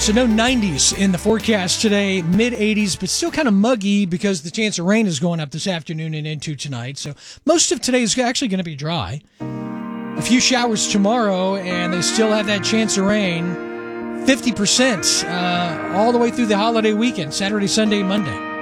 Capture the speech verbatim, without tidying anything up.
so no nineties in the forecast today, mid eighties, but still kind of muggy because the chance of rain is going up this afternoon and into tonight. So most of today is actually going to be dry. A few showers tomorrow, and they still have that chance of rain. fifty percent uh, all the way through the holiday weekend, Saturday, Sunday, Monday.